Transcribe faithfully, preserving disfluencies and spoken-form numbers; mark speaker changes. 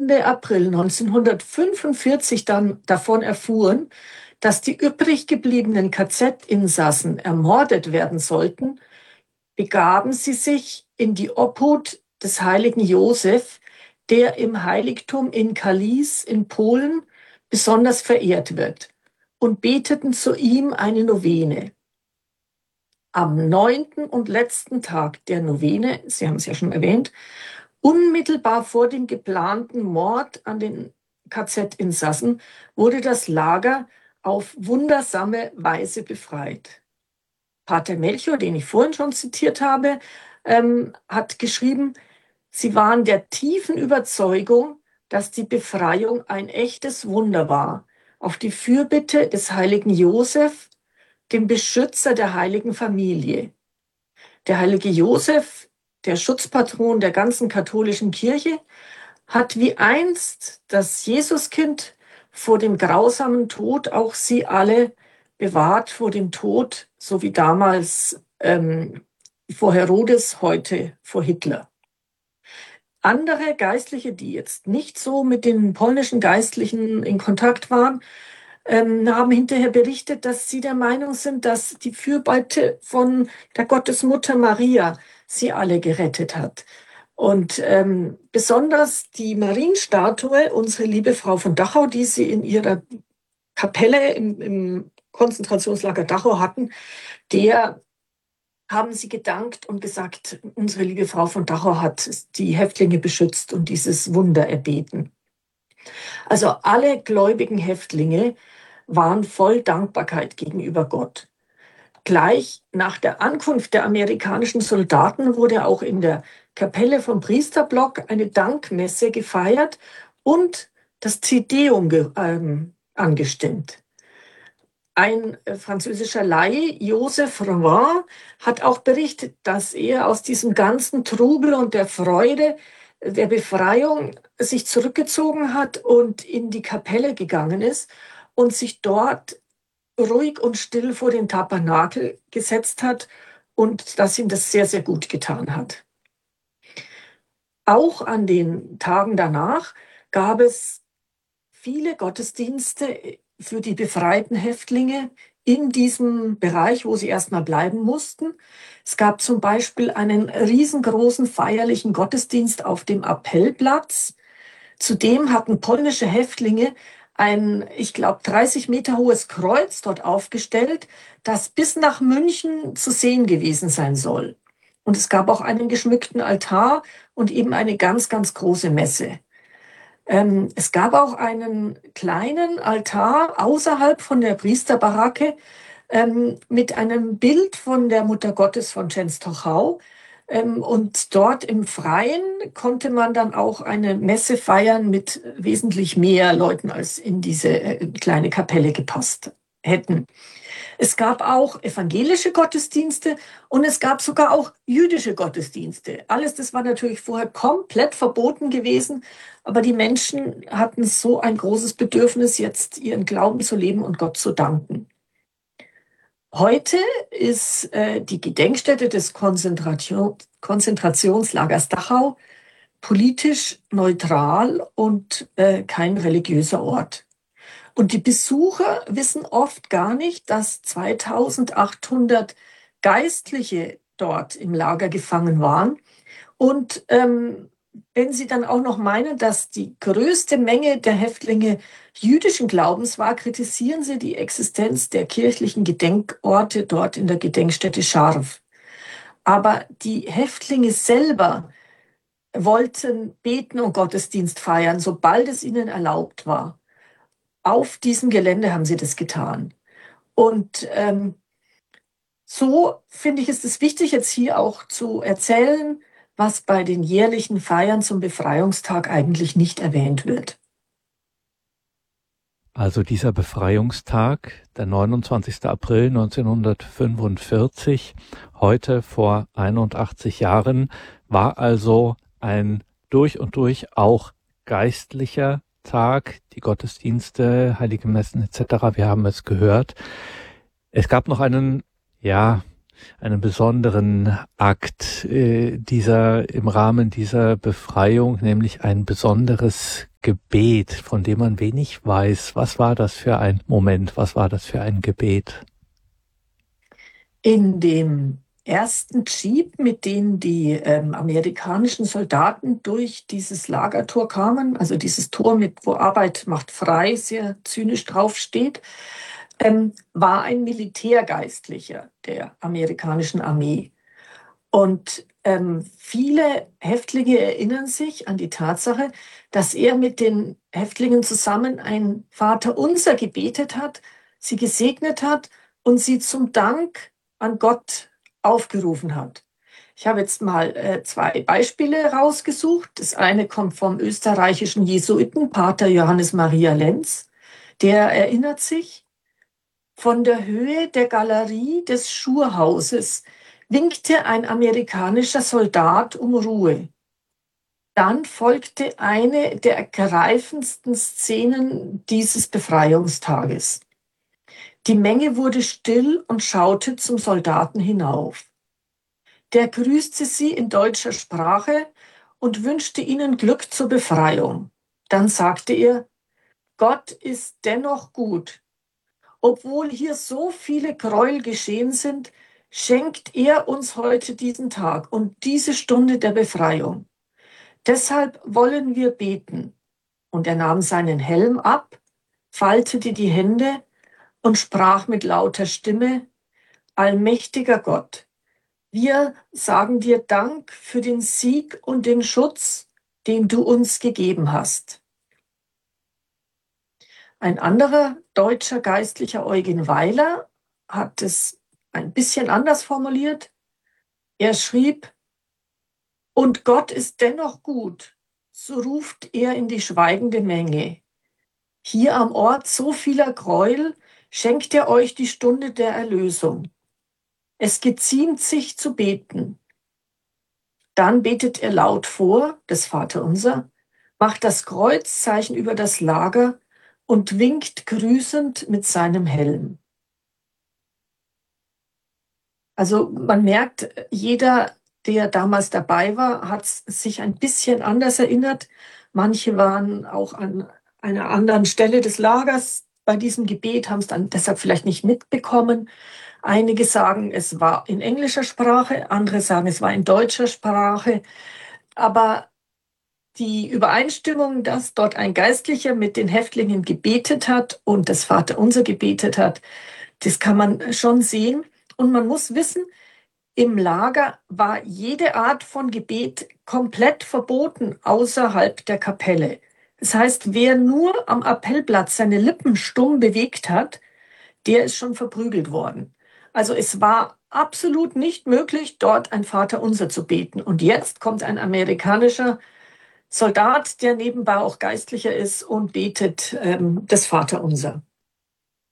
Speaker 1: Ende April neunzehnhundertfünfundvierzig dann davon erfuhren, dass die übrig gebliebenen K Z-Insassen ermordet werden sollten, begaben sie sich in die Obhut des heiligen Josef, der im Heiligtum in Kalisz in Polen besonders verehrt wird, und beteten zu ihm eine Novene. Am neunten und letzten Tag der Novene, Sie haben es ja schon erwähnt, unmittelbar vor dem geplanten Mord an den K Z-Insassen, wurde das Lager auf wundersame Weise befreit. Pater Melchior, den ich vorhin schon zitiert habe, ähm, hat geschrieben, sie waren der tiefen Überzeugung, dass die Befreiung ein echtes Wunder war, auf die Fürbitte des heiligen Josef, dem Beschützer der heiligen Familie. Der heilige Josef, der Schutzpatron der ganzen katholischen Kirche, hat wie einst das Jesuskind vor dem grausamen Tod auch sie alle bewahrt vor dem Tod, so wie damals ähm, vor Herodes, heute vor Hitler. Andere Geistliche, die jetzt nicht so mit den polnischen Geistlichen in Kontakt waren, ähm, haben hinterher berichtet, dass sie der Meinung sind, dass die Fürbitte von der Gottesmutter Maria sie alle gerettet hat. Und ähm, besonders die Marienstatue, unsere liebe Frau von Dachau, die sie in ihrer Kapelle im, im Konzentrationslager Dachau hatten, der haben sie gedankt und gesagt, unsere liebe Frau von Dachau hat die Häftlinge beschützt und dieses Wunder erbeten. Also alle gläubigen Häftlinge waren voll Dankbarkeit gegenüber Gott. Gleich nach der Ankunft der amerikanischen Soldaten wurde auch in der Kapelle vom Priesterblock eine Dankmesse gefeiert und das Te Deum ähm, angestimmt. Ein äh, französischer Laie, Joseph Revin, hat auch berichtet, dass er aus diesem ganzen Trubel und der Freude der Befreiung sich zurückgezogen hat und in die Kapelle gegangen ist und sich dort ruhig und still vor den Tabernakel gesetzt hat und dass ihm das sehr, sehr gut getan hat. Auch an den Tagen danach gab es viele Gottesdienste für die befreiten Häftlinge in diesem Bereich, wo sie erstmal bleiben mussten. Es gab zum Beispiel einen riesengroßen feierlichen Gottesdienst auf dem Appellplatz. Zudem hatten polnische Häftlinge ein, ich glaube, dreißig Meter hohes Kreuz dort aufgestellt, das bis nach München zu sehen gewesen sein soll. Und es gab auch einen geschmückten Altar und eben eine ganz, ganz große Messe. Ähm, es gab auch einen kleinen Altar außerhalb von der Priesterbaracke ähm, mit einem Bild von der Mutter Gottes von Częstochow. Ähm, und dort im Freien konnte man dann auch eine Messe feiern mit wesentlich mehr Leuten, als in diese äh, kleine Kapelle gepasst hätten. Es gab auch evangelische Gottesdienste und es gab sogar auch jüdische Gottesdienste. Alles das war natürlich vorher komplett verboten gewesen, aber die Menschen hatten so ein großes Bedürfnis, jetzt ihren Glauben zu leben und Gott zu danken. Heute ist äh, die Gedenkstätte des Konzentration, Konzentrationslagers Dachau politisch neutral und äh, kein religiöser Ort. Und die Besucher wissen oft gar nicht, dass zweitausendachthundert Geistliche dort im Lager gefangen waren. Und ähm, wenn sie dann auch noch meinen, dass die größte Menge der Häftlinge jüdischen Glaubens war, kritisieren sie die Existenz der kirchlichen Gedenkorte dort in der Gedenkstätte Scharf. Aber die Häftlinge selber wollten beten und Gottesdienst feiern, sobald es ihnen erlaubt war. Auf diesem Gelände haben sie das getan. Und ähm, so finde ich, ist es wichtig, jetzt hier auch zu erzählen, was bei den jährlichen Feiern zum Befreiungstag eigentlich nicht erwähnt wird.
Speaker 2: Also dieser Befreiungstag, der neunundzwanzigster April neunzehnhundertfünfundvierzig, heute vor einundachtzig Jahren, war also ein durch und durch auch geistlicher Tag, die Gottesdienste, heilige Messen et cetera. Wir haben es gehört. Es gab noch einen, ja, einen besonderen Akt äh, dieser im Rahmen dieser Befreiung, nämlich ein besonderes Gebet, von dem man wenig weiß. Was war das für ein Moment? Was war das für ein Gebet?
Speaker 1: In dem ersten Jeep, mit dem die ähm, amerikanischen Soldaten durch dieses Lagertor kamen, also dieses Tor, mit wo Arbeit macht frei sehr zynisch draufsteht, ähm, war ein Militärgeistlicher der amerikanischen Armee. Und ähm, viele Häftlinge erinnern sich an die Tatsache, dass er mit den Häftlingen zusammen ein Vaterunser gebetet hat, sie gesegnet hat und sie zum Dank an Gott aufgerufen hat. Ich habe jetzt mal äh, zwei Beispiele rausgesucht. Das eine kommt vom österreichischen Jesuiten, Pater Johannes Maria Lenz. Der erinnert sich, von der Höhe der Galerie des Schurhauses winkte ein amerikanischer Soldat um Ruhe. Dann folgte eine der ergreifendsten Szenen dieses Befreiungstages. Die Menge wurde still und schaute zum Soldaten hinauf. Der grüßte sie in deutscher Sprache und wünschte ihnen Glück zur Befreiung. Dann sagte er, Gott ist dennoch gut. Obwohl hier so viele Gräuel geschehen sind, schenkt er uns heute diesen Tag und diese Stunde der Befreiung. Deshalb wollen wir beten. Und er nahm seinen Helm ab, faltete die Hände und sprach mit lauter Stimme, Allmächtiger Gott, wir sagen dir Dank für den Sieg und den Schutz, den du uns gegeben hast. Ein anderer deutscher Geistlicher, Eugen Weiler, hat es ein bisschen anders formuliert. Er schrieb, und Gott ist dennoch gut, so ruft er in die schweigende Menge. Hier am Ort so vieler Gräuel schenkt er euch die Stunde der Erlösung. Es geziemt sich zu beten. Dann betet er laut vor, das Vaterunser, macht das Kreuzzeichen über das Lager und winkt grüßend mit seinem Helm. Also man merkt, jeder, der damals dabei war, hat sich ein bisschen anders erinnert. Manche waren auch an einer anderen Stelle des Lagers bei diesem Gebet, haben es dann deshalb vielleicht nicht mitbekommen. Einige sagen, es war in englischer Sprache, andere sagen, es war in deutscher Sprache. Aber die Übereinstimmung, dass dort ein Geistlicher mit den Häftlingen gebetet hat und das Vaterunser gebetet hat, das kann man schon sehen. Und man muss wissen, im Lager war jede Art von Gebet komplett verboten außerhalb der Kapelle. Das heißt, wer nur am Appellplatz seine Lippen stumm bewegt hat, der ist schon verprügelt worden. Also es war absolut nicht möglich, dort ein Vaterunser zu beten. Und jetzt kommt ein amerikanischer Soldat, der nebenbei auch Geistlicher ist und betet ähm, das Vaterunser.